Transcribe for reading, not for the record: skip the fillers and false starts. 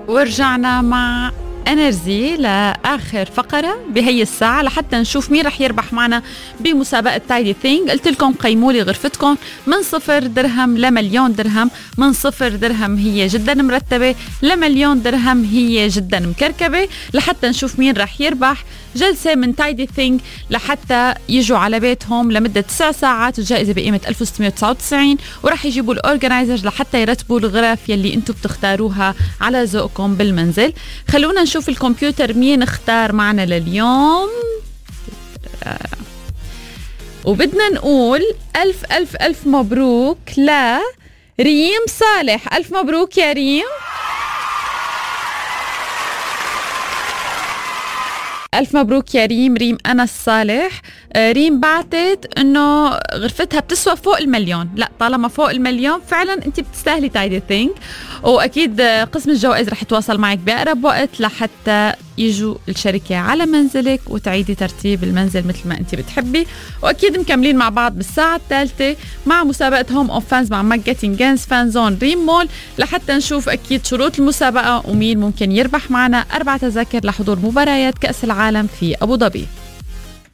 ورجعنا مع انرجي لاخر فقره بهي الساعه لحتى نشوف مين رح يربح معنا بمسابقه تايدي ثينج. قلت لكم قيموا لي غرفتكم من 0 درهم لمليون درهم. من 0 درهم هي جدا مرتبه، لمليون درهم هي جدا مكركبه، لحتى نشوف مين رح يربح جلسه من تايدي ثينج لحتى يجوا على بيتهم لمده 9 ساعات. الجائزه بقيمه 1699، ورح يجيبوا الاورجنايزرز لحتى يرتبوا الغرف يلي انتم بتختاروها على ذوقكم بالمنزل. خلونا نشوف الكمبيوتر مين اختار معنا لليوم. وبدنا نقول ألف ألف ألف مبروك لريم صالح. ألف مبروك يا ريم. ألف مبروك يا ريم. ريم أنس صالح. ريم بعتت إنه غرفتها بتسوى فوق المليون. لا، طالما فوق المليون فعلا أنت بتستاهلي تايدي ثينج، وأكيد قسم الجوائز رح يتواصل معك بأقرب وقت لحتى يجوا الشركة على منزلك وتعيدي ترتيب المنزل مثل ما أنت بتحبي. وأكيد مكملين مع بعض بالساعة الثالثة مع مسابقة هوم أوف فانز مع ماك جيتنج جيمز فان زون ريم مول، لحتى نشوف أكيد شروط المسابقة ومين ممكن يربح معنا 4 تذاكر لحضور مباريات كأس العالم في أبو ظبي.